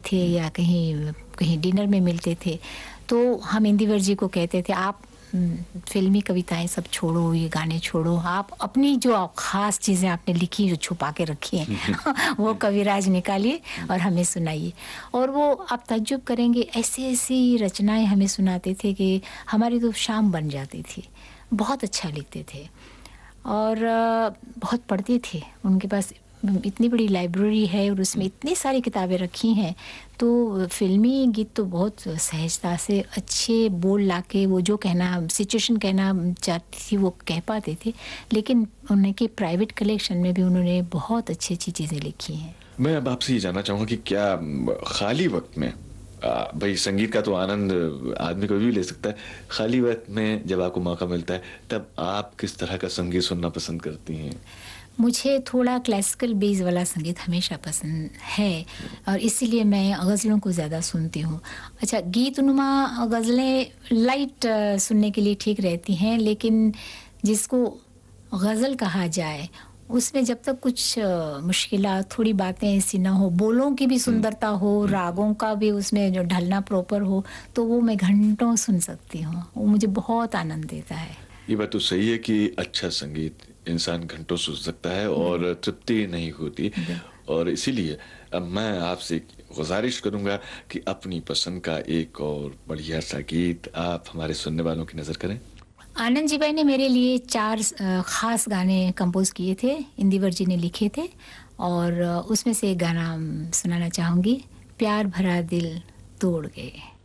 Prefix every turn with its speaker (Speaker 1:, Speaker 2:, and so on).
Speaker 1: थे या कहीं कहीं डिनर में मिलते थे, तो हम इंदिवर जी को कहते थे, आप फिल्मी कविताएं सब छोड़ो, ये गाने छोड़ो, आप अपनी जो ख़ास चीज़ें आपने लिखी, जो छुपा के रखी हैं वो कविराज निकालिए और हमें सुनाइए। और वो आप ताज्जुब करेंगे, ऐसी ऐसी रचनाएं हमें सुनाते थे कि हमारी तो शाम बन जाती थी। बहुत अच्छा लिखते थे और बहुत पढ़ते थे। उनके पास इतनी बड़ी लाइब्रेरी है और उसमें इतनी सारी किताबें रखी हैं, तो फिल्मी गीत तो बहुत सहजता से अच्छे बोल लाके वो जो कहना, सिचुएशन कहना चाहती थी वो कह पाते थे। लेकिन उनके प्राइवेट कलेक्शन में भी उन्होंने बहुत अच्छी अच्छी चीज़ें लिखी हैं।
Speaker 2: मैं अब आपसे ये जानना चाहूँगा कि क्या खाली वक्त में, भाई संगीत का तो आनंद आदमी कोई भी ले सकता है, खाली वक्त में जब आपको मौका मिलता है तब आप किस तरह का संगीत सुनना पसंद करती हैं?
Speaker 1: मुझे थोड़ा क्लासिकल बेस वाला संगीत हमेशा पसंद है और इसीलिए मैं गज़लों को ज़्यादा सुनती हूँ। अच्छा, गीतनुमा गज़लें लाइट सुनने के लिए ठीक रहती हैं, लेकिन जिसको गज़ल कहा जाए उसमें जब तक कुछ मुश्किलात, थोड़ी बातें ऐसी ना हो, बोलों की भी सुंदरता हो, रागों का भी उसमें जो ढलना प्रॉपर हो, तो वो मैं घंटों सुन सकती हूँ। वो मुझे बहुत आनंद देता है।
Speaker 2: ये बात तो सही है कि अच्छा संगीत इंसान घंटों सुन सकता है और तृप्ति नहीं होती। और इसीलिए अब मैं आपसे गुजारिश करूंगा कि अपनी पसंद का एक और बढ़िया सा गीत आप हमारे सुनने वालों की नज़र करें।
Speaker 1: आनंद जी भाई ने मेरे लिए 4 ख़ास गाने कंपोज़ किए थे, इंदिवर जी ने लिखे थे और उसमें से एक गाना सुनाना चाहूँगी, प्यार भरा दिल तोड़ गए।